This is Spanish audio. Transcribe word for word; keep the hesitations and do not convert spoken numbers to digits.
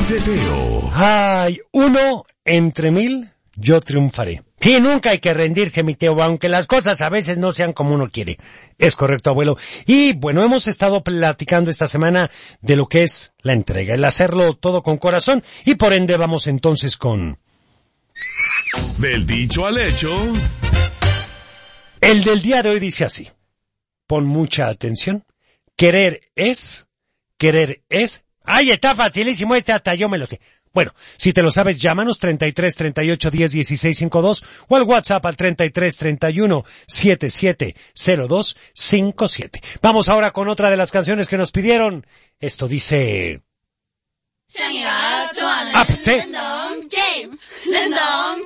de Teo. Ay, uno entre mil, yo triunfaré. Sí, nunca hay que rendirse, mi Teo, aunque las cosas a veces no sean como uno quiere. Es correcto, abuelo. Y bueno, hemos estado platicando esta semana de lo que es la entrega, el hacerlo todo con corazón, y por ende vamos entonces con... Del dicho al hecho. El del día de hoy dice así. Pon mucha atención. Querer es, querer es... ¡Ay, está facilísimo! Este hasta yo me lo sé. Bueno, si te lo sabes, llámanos treinta y tres, treinta y ocho, diez, dieciséis, cincuenta y dos o al WhatsApp al treinta y tres, treinta y uno, setenta y siete, cero dos, cincuenta y siete. Vamos ahora con otra de las canciones que nos pidieron. Esto dice... 창이가 좋아하는 아, 네. 랜덤 게임 랜덤